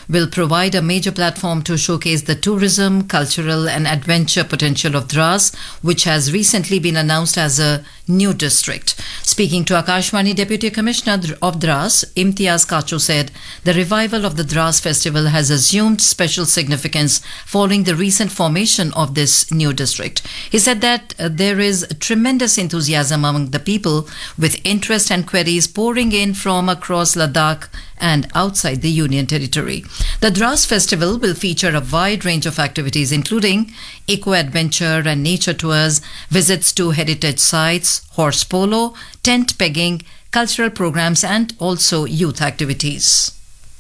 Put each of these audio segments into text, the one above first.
will provide a major platform to showcase the tourism, cultural and adventure potential of Dras, which has recently been announced as a new district. Speaking to Akashvani, Deputy Commissioner of Dras, Imtiaz Kacho said the revival of the Dras festival has assumed special significance following the recent formation of this new district. He said that there is tremendous enthusiasm among the people, with interest and queries pouring in from across Ladakh and outside the Union Territory. The Dras Festival will feature a wide range of activities including eco-adventure and nature tours, visits to heritage sites, horse polo, tent pegging, cultural programs and also youth activities.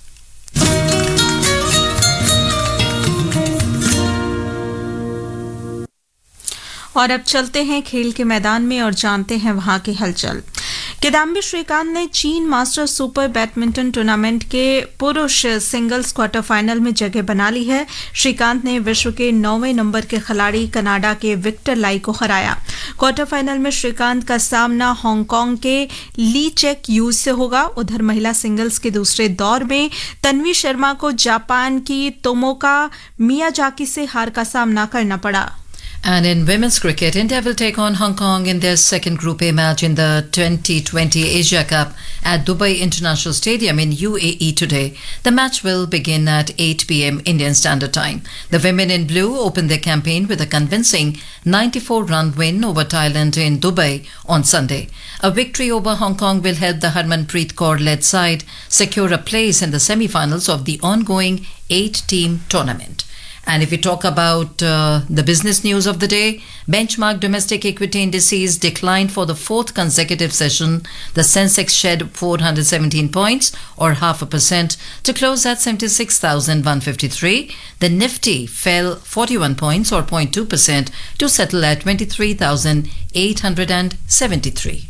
और अब चलते हैं खेल के मैदान में और जानते हैं वहां की हलचल। किदाम्बी श्रीकांत ने चीन मास्टर्स सुपर बैडमिंटन टूर्नामेंट के पुरुष सिंगल्स क्वार्टर फाइनल में जगह बना ली है। श्रीकांत ने विश्व के 9वें नंबर के खिलाड़ी कनाडा के विक्टर लाई को हराया। क्वार्टर फाइनल में श्रीकांत का सामना हांगकांग के ली चेक यूज से होगा। उधर महिला सिंगल्स के दूसरे दौर में तन्वी शर्मा को जापान की तोमोका मियाजाकी से हार का सामना करना पड़ा। And in women's cricket, India will take on Hong Kong in their second Group A match in the 2020 Asia Cup at Dubai International Stadium in UAE today. The match will begin at 8 p.m. Indian Standard Time. The women in blue opened their campaign with a convincing 94-run win over Thailand in Dubai on Sunday. A victory over Hong Kong will help the Harmanpreet Kaur-led side secure a place in the semi-finals of the ongoing 8-team tournament. And if we talk about the business news of the day, benchmark domestic equity indices declined for the fourth consecutive session. The Sensex shed 417 points or 0.5% to close at 76,153. The Nifty fell 41 points or 0.2% to settle at 23,873.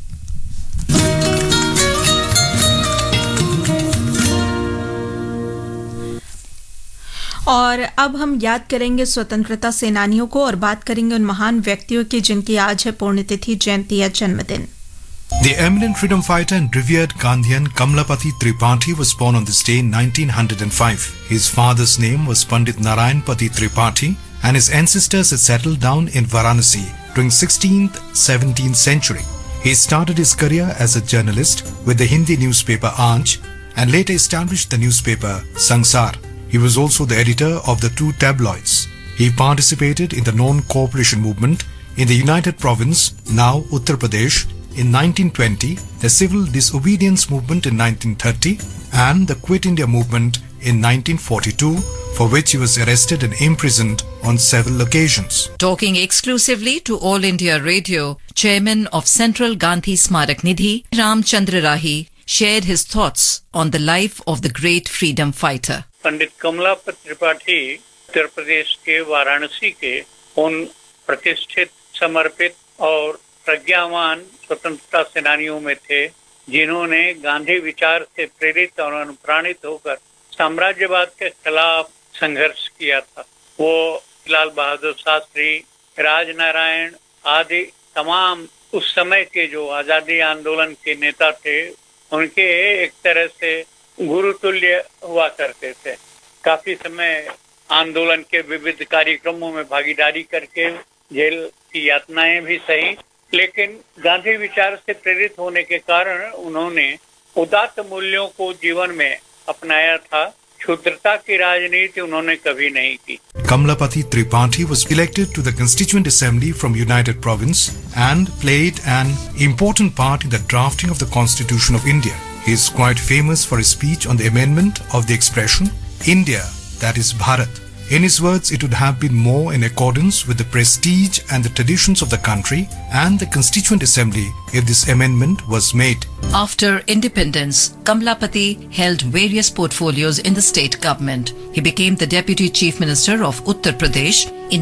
और अब हम याद करेंगे स्वतंत्रता सेनानियों को और बात करेंगे उन महान व्यक्तियों की जिनकी आज है पुण्यतिथि, जयंती या जन्मदिन। The eminent freedom fighter and revered Gandhian Kamlapati Tripathi was born on this day in 1905. His father's name was Pandit Narayanpati Tripathi and his ancestors had settled down in Varanasi during 16th, 17th century. He started his career as a journalist with the Hindi newspaper Aaj and later established the newspaper Sansar. He was also the editor of the two tabloids. He participated in the non-cooperation movement in the United Province, now Uttar Pradesh, in 1920, the civil disobedience movement in 1930, and the Quit India movement in 1942, for which he was arrested and imprisoned on several occasions. Talking exclusively to All India Radio, Chairman of Central Gandhi Smarak Nidhi, Ramchandra Rahi, shared his thoughts on the life of the great freedom fighter. पंडित कमलापति त्रिपाठी उत्तर प्रदेश के वाराणसी के उन प्रतिष्ठित, समर्पित और प्रज्ञावान स्वतंत्रता सेनानियों में थे जिन्होंने गांधी विचार से प्रेरित और अनुप्राणित होकर साम्राज्यवाद के खिलाफ संघर्ष किया था। वो लाल बहादुर शास्त्री, राजनारायण आदि तमाम उस समय के जो आजादी आंदोलन के नेता थे, उनके एक तरह से गुरुतुल्य हुआ करते थे। काफी समय आंदोलन के विविध कार्यक्रमों में भागीदारी करके जेल की यातनाएं भी सही, लेकिन गांधी विचार से प्रेरित होने के कारण उन्होंने उदात्त मूल्यों को जीवन में अपनाया था। क्षुद्रता की राजनीति उन्होंने कभी नहीं की। Kamlapati Tripathi was elected to the Constituent Assembly from United Province and played an important part in the drafting of the Constitution of India. He is quite famous for his speech on the amendment of the expression India, that is Bharat. In his words, it would have been more in accordance with the prestige and the traditions of the country and the Constituent Assembly if this amendment was made. After independence, Kamlapati held various portfolios in the state government. He became the Deputy Chief Minister of Uttar Pradesh in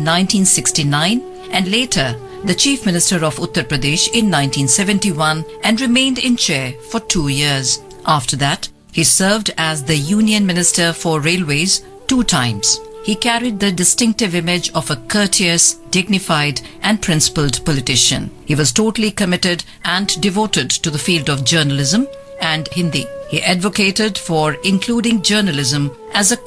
1969 and later the Chief Minister of Uttar Pradesh in 1971 and remained in chair for 2 years. After that, he served as the Union Minister for Railways 2 times. He carried the distinctive image of a courteous, dignified and principled politician. He was totally committed and devoted to the field of journalism and Hindi. He advocated for including journalism as a